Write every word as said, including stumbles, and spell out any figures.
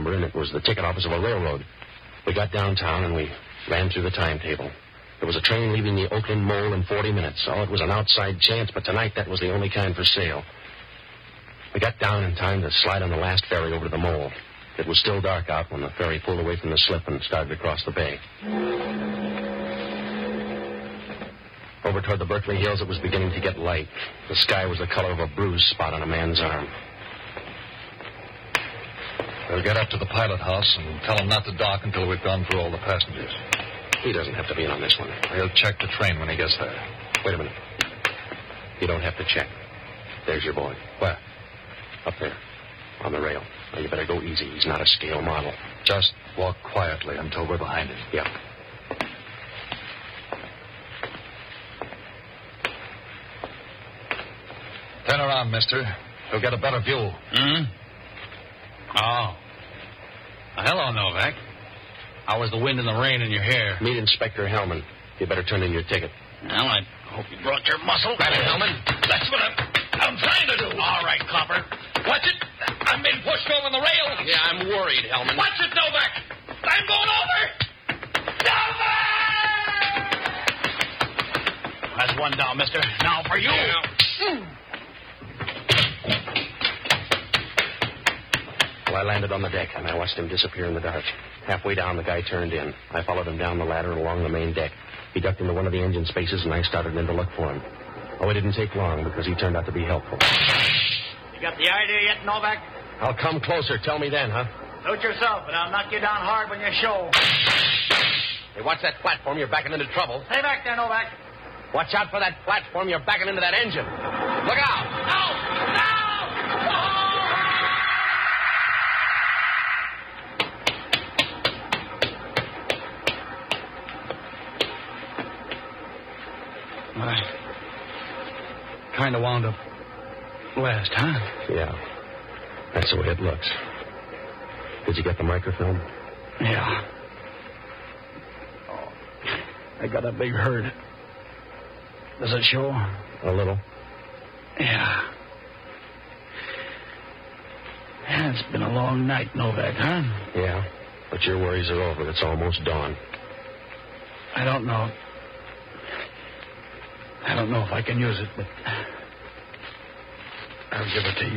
number, and it was the ticket office of a railroad. We got downtown, and we ran through the timetable. There was a train leaving the Oakland Mole in forty minutes. Oh, it was an outside chance, but tonight that was the only kind for sale. We got down in time to slide on the last ferry over to the Mole. It was still dark out when the ferry pulled away from the slip and started across the bay. Over toward the Berkeley Hills, it was beginning to get light. The sky was the color of a bruised spot on a man's arm. We'll get up to the pilot house and tell him not to dock until we've gone through all the passengers. He doesn't have to be in on this one. He'll check the train when he gets there. Wait a minute. You don't have to check. There's your boy. Where? Up there. On the rail. Now, you better go easy. He's not a scale model. Just walk quietly until we're behind him. Yeah. Turn around, mister. We'll get a better view. Hmm? Oh. Well, hello, Novak. How was the wind and the rain in your hair? Meet Inspector Hellman. You better turn in your ticket. Well, I hope you brought your muscle. Grab it, Hellman. That's what I'm, I'm trying to do. All right, Copper. Watch it. I'm being pushed over the rail. Yeah, I'm worried, Hellman. Watch it, Novak. I'm going over. Novak! That's one down, mister. Now for you. Yeah. Well, I landed on the deck, and I watched him disappear in the dark. Halfway down, the guy turned in. I followed him down the ladder and along the main deck. He ducked into one of the engine spaces, and I started in to look for him. Oh, it didn't take long, because he turned out to be helpful. You got the idea yet, Novak? I'll come closer. Tell me then, huh? Suit yourself, and I'll knock you down hard when you show. Hey, watch that platform. You're backing into trouble. Stay back there, Novak. Watch out for that platform. You're backing into that engine. Look out. No! No! I kind of wound up last, huh? Yeah. That's the way it looks. Did you get the microfilm? Yeah. Oh, I got a big hurt. Does it show? A little. Yeah. Yeah, it's been a long night, Novak, huh? Yeah. But your worries are over. It's almost dawn. I don't know. I don't know if I can use it, but I'll give it to you.